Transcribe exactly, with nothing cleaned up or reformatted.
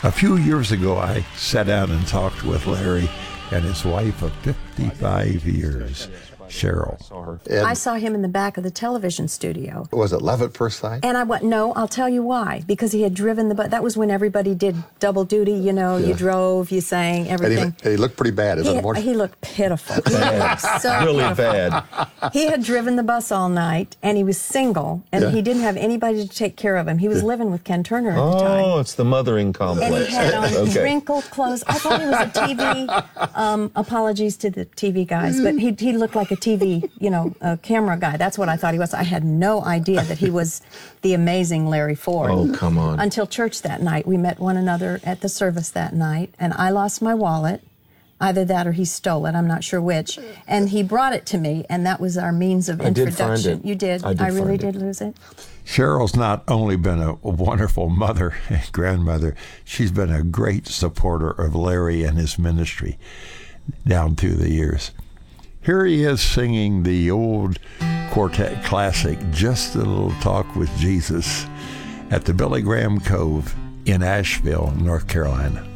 A few years ago, I sat down and talked with Larry and his wife of fifty-five years, Cheryl. And I saw him in the back of the television studio. was it love at first sight? And I went, no, I'll tell you why. Because he had driven the bus. That was when everybody did double duty, you know, Yeah. you drove, you sang, And he, everything. and he looked pretty bad. Is that He, the morning? he looked pitiful. He looked so Really pitiful. bad. He had driven the bus all night, and he was single, and Yeah. he didn't have anybody to take care of him. He was living with Ken Turner at the time. Oh, it's the mothering complex. And he had on Okay. wrinkled clothes. I thought he was a T V. Um, apologies to the T V guys, but he he looked like a T V, you know, a camera guy. That's what I thought he was. I had no idea that he was the amazing Larry Ford. Oh, come on. Until church that night, we met one another at the service that night, and I lost my wallet. Either that or he stole it. I'm not sure which. And he brought it to me, and that was our means of I did introduction. find it. You did. I did really find it. did lose it. Cheryl's not only been a wonderful mother and grandmother, she's been a great supporter of Larry and his ministry down through the years. Here he is singing the old quartet classic, Just a Little Talk with Jesus, at the Billy Graham Cove in Asheville, North Carolina.